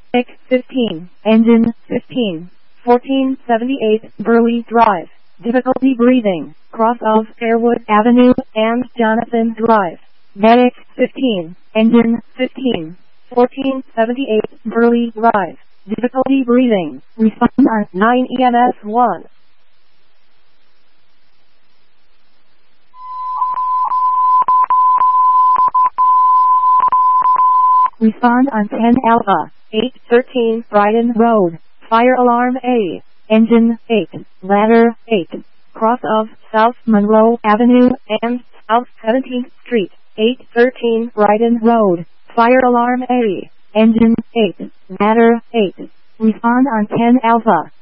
Medic 15, Engine 15, 1478 Burley Drive. Difficulty breathing, cross of Fairwood Avenue and Jonathan Drive. Medic 15, Engine 15, 1478 Burley Drive. Difficulty breathing. Respond on 9 EMS 1. Respond on 10 Alpha, 813 Brighton Road. Fire alarm A. Engine 8, ladder 8. Cross of South Monroe Avenue and South 17th Street. 813 Brighton Road. Fire alarm A. Engine 8, ladder 8. Respond on 10 Alpha.